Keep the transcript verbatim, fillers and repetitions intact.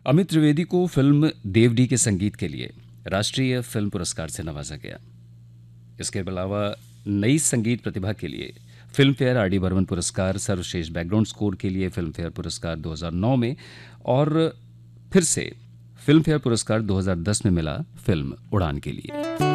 अमित त्रिवेदी को फिल्म देवडी के संगीत के लिए राष्ट्रीय फिल्म पुरस्कार से नवाजा गया। इसके अलावा नई संगीत प्रतिभा के लिए film fair R D Burman पुरस्कार, सर्वश्रेष्ठ बैकग्राउंड स्कोर के लिए फिल्म फेयर पुरस्कार दो हज़ार नौ में और फिर से फिल्म फेयर पुरस्कार दो हज़ार दस में मिला फिल्म उड़ान के लिए।